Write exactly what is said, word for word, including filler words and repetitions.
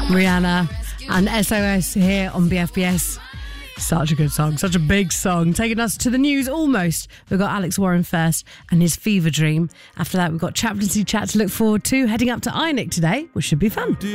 Rihanna and S O S here on B F B S. Such a good song, such a big song. Taking us to the news almost. We've got Alex Warren first and his Fever Dream. After that, we've got Chaplaincy Chat to look forward to. Heading up to I N I C today, which should be fun.